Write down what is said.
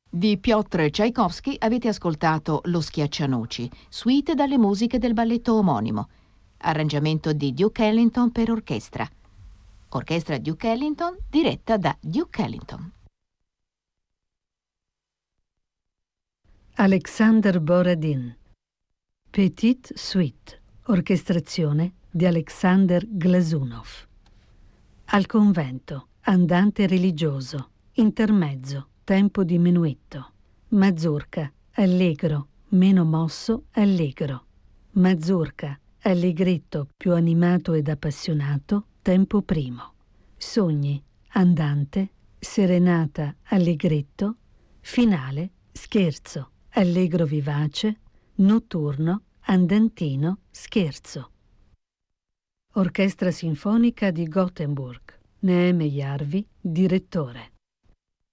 Di Piotr Tchaikovsky avete ascoltato Lo Schiaccianoci, suite dalle musiche del balletto omonimo. Arrangiamento di Duke Ellington per orchestra. Orchestra Duke Ellington diretta da Duke Ellington. Alexander Borodin. Petite Suite. Orchestrazione di Alexander Glazunov. Al convento. Andante religioso. Intermezzo. Tempo di menuetto. Mazurka. Allegro. Meno mosso. Allegro. Mazurka. Allegretto più animato ed appassionato. Tempo primo. Sogni. Andante. Serenata. Allegretto. Finale. Scherzo. Allegro vivace. Notturno. Andantino. Scherzo. Orchestra Sinfonica di Gothenburg. Neeme Järvi, direttore.